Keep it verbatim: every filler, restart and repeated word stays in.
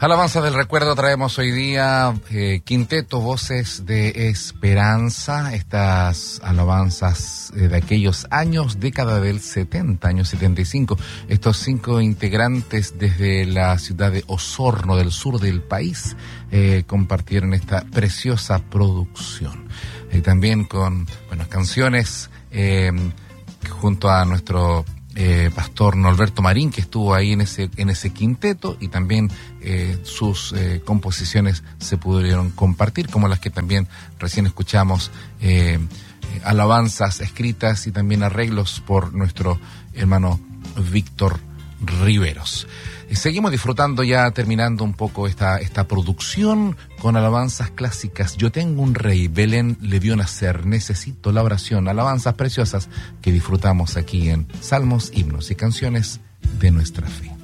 Alabanza del recuerdo traemos hoy día eh, Quinteto Voces de Esperanza, estas alabanzas eh, de aquellos años, década del setenta, años setenta y cinco. Estos cinco integrantes desde la ciudad de Osorno, del sur del país, eh, compartieron esta preciosa producción. Eh, también con buenas canciones eh, junto a nuestro Eh, pastor Norberto Marín, que estuvo ahí en ese en ese quinteto, y también eh, sus eh, composiciones se pudieron compartir, como las que también recién escuchamos, eh, eh, alabanzas escritas y también arreglos por nuestro hermano Víctor Riveros. Y seguimos disfrutando, ya terminando un poco esta, esta producción con alabanzas clásicas. Yo tengo un rey, Belén le vio nacer, necesito la oración. Alabanzas preciosas que disfrutamos aquí en Salmos, Himnos y Canciones de Nuestra Fe.